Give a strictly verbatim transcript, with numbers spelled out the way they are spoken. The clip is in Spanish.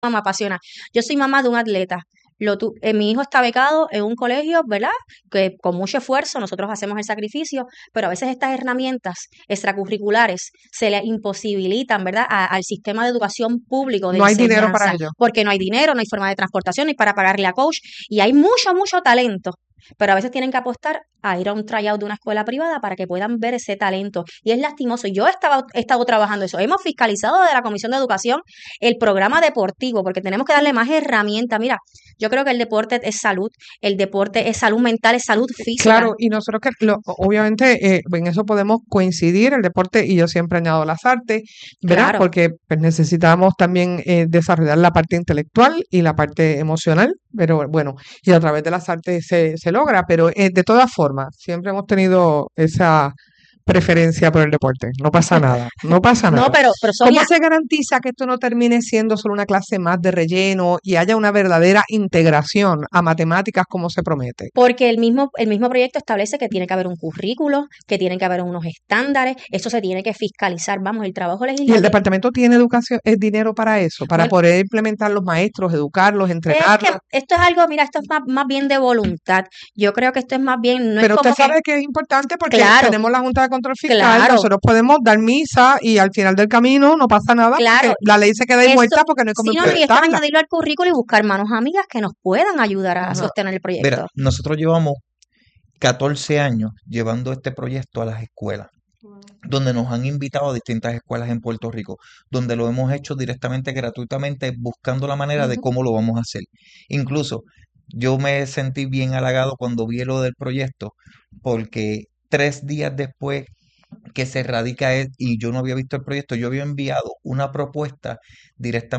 me apasiona. Yo soy mamá de un atleta. Lo tu- eh, mi hijo está becado en un colegio, ¿verdad? Que con mucho esfuerzo nosotros hacemos el sacrificio, pero a veces estas herramientas extracurriculares se le imposibilitan, ¿verdad? A- al sistema de educación público de No hay dinero para enseñanza, ello. porque no hay dinero, no hay forma de transportación ni para pagarle a coach, y hay mucho, mucho talento. Pero a veces tienen que apostar a ir a un tryout de una escuela privada para que puedan ver ese talento. Y es lastimoso. Yo estaba, he estado trabajando eso. Hemos fiscalizado desde la Comisión de Educación el programa deportivo, porque tenemos que darle más herramientas. Mira, yo creo que el deporte es salud, el deporte es salud mental, es salud física. Claro, y nosotros que lo, obviamente eh, en eso podemos coincidir, el deporte, y yo siempre añado las artes, ¿verdad? Claro. Porque pues, necesitamos también eh, desarrollar la parte intelectual y la parte emocional, pero bueno, y a través de las artes se, se logra, pero eh, de todas formas, siempre hemos tenido esa preferencia por el deporte. No pasa nada, no pasa No, nada. pero, pero ¿Cómo Sonia, se garantiza que esto no termine siendo solo una clase más de relleno y haya una verdadera integración a matemáticas como se promete? porque el mismo, el mismo proyecto establece que tiene que haber un currículo, que tienen que haber unos estándares, eso se tiene que fiscalizar. Vamos, el trabajo Y el legislativo. departamento tiene educación, es dinero para eso, para Bueno, poder implementar los maestros, educarlos, es que entrenarlos. esto es algo, mira, esto es más, más bien de voluntad. Yo creo que esto es más bien, no es Pero usted como que, sabe que es importante porque claro, tenemos la Junta de Control Fiscal, claro, nosotros podemos dar misa y al final del camino no pasa nada porque claro. la ley se queda ahí Esto, muerta porque no hay cómo sí, no, no, y esto es implementarla. añadirlo al currículo y buscar manos amigas que nos puedan ayudar a No, sostener el mira, proyecto. nosotros llevamos catorce años llevando este proyecto a las escuelas, donde nos han invitado a distintas escuelas en Puerto Rico, donde lo hemos hecho directamente, gratuitamente, buscando la manera de Ujú. cómo lo vamos a hacer. Incluso yo me sentí bien halagado cuando vi lo del proyecto, porque tres días después que se radica él y yo no había visto el proyecto, yo había enviado una propuesta directamente